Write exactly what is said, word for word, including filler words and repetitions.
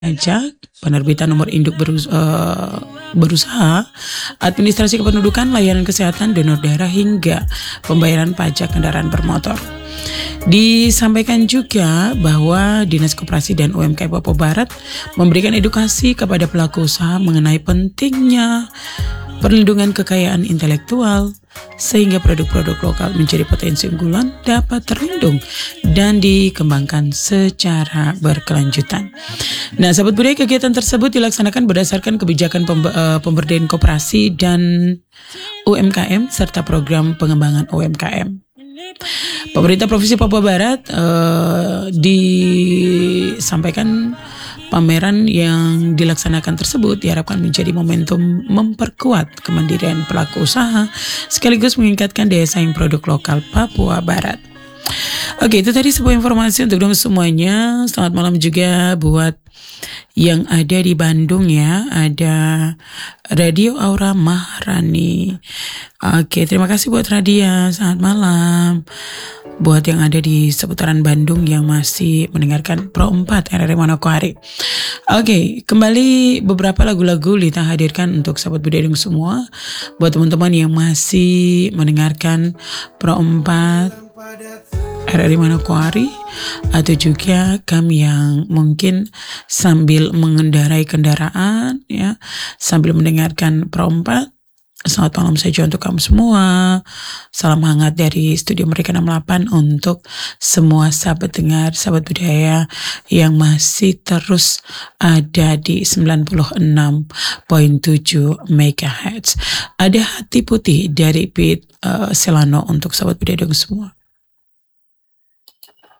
pajak, penerbitan nomor induk berus- eh, berusaha, administrasi kependudukan, layanan kesehatan, donor darah, hingga pembayaran pajak kendaraan bermotor. Disampaikan juga bahwa Dinas Koperasi dan U M K M Papua Barat memberikan edukasi kepada pelaku usaha mengenai pentingnya perlindungan kekayaan intelektual sehingga produk-produk lokal menjadi potensi unggulan dapat terlindung dan dikembangkan secara berkelanjutan. Nah, sahabat budaya, kegiatan tersebut dilaksanakan berdasarkan kebijakan pembe- uh, pemberdayaan koperasi dan U M K M serta program pengembangan U M K M. Pemerintah Provinsi Papua Barat uh, disampaikan pameran yang dilaksanakan tersebut diharapkan menjadi momentum memperkuat kemandirian pelaku usaha sekaligus meningkatkan daya saing produk lokal Papua Barat. Oke, itu tadi sebuah informasi untuk dong semuanya. Selamat malam juga buat yang ada di Bandung ya. Ada Radio Aura Maharani. Oke, terima kasih buat Radia. Selamat malam. Buat yang ada di seputaran Bandung yang masih mendengarkan Pro empat R R I Manokwari. Oke, kembali beberapa lagu-lagu Lita hadirkan untuk sahabat budaya dong semua. Buat teman-teman yang masih mendengarkan Pro empat R R I Manokwari, atau juga kami yang mungkin sambil mengendarai kendaraan ya, sambil mendengarkan Pro empat. Selamat malam saja untuk kamu semua. Salam hangat dari studio Mereka enam puluh delapan untuk semua sahabat dengar, sahabat budaya yang masih terus ada di sembilan puluh enam koma tujuh megahertz. Ada Hati Putih dari Pete uh, Selano untuk sahabat budaya dong semua.